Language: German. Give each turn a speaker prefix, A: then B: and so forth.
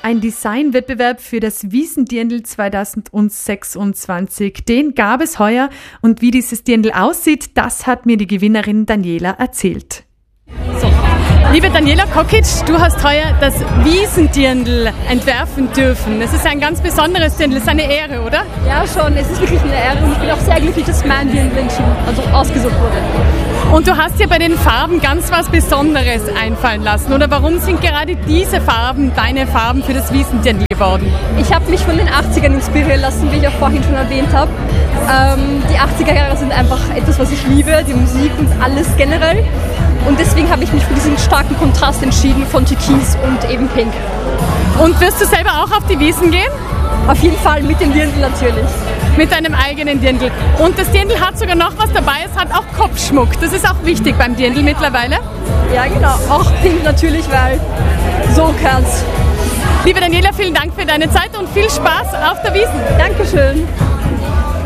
A: Ein Designwettbewerb für das Wiesendirndl 2026. Den gab es heuer und wie dieses Dirndl aussieht, das hat mir die Gewinnerin Daniela erzählt. So. Liebe Daniela Kokic, du hast heuer das Wiesendirndl entwerfen dürfen. Es ist ein ganz besonderes Dirndl, es ist eine Ehre, oder?
B: Ja, schon. Es ist wirklich eine Ehre und ich bin auch sehr glücklich, dass mein Dirndl ausgesucht wurde.
A: Und du hast dir bei den Farben ganz was Besonderes einfallen lassen, oder warum sind gerade diese Farben deine Farben für das Wiesendirndl geworden?
B: Ich habe mich von den 80ern inspirieren lassen, wie ich auch vorhin schon erwähnt habe. Die 80er Jahre sind einfach etwas, was ich liebe, die Musik und alles generell. Und deswegen habe ich mich für diesen starken Kontrast entschieden von Türkis und eben Pink.
A: Und wirst du selber auch auf die Wiesn gehen?
B: Auf jeden Fall, mit dem Dirndl natürlich.
A: Mit deinem eigenen Dirndl. Und das Dirndl hat sogar noch was dabei, es hat auch Kopfschmuck. Das ist auch wichtig beim Dirndl mittlerweile.
B: Ja, genau. Auch Pink natürlich, weil so kann's.
A: Liebe Daniela, vielen Dank für deine Zeit und viel Spaß auf der Wiesn.
B: Dankeschön.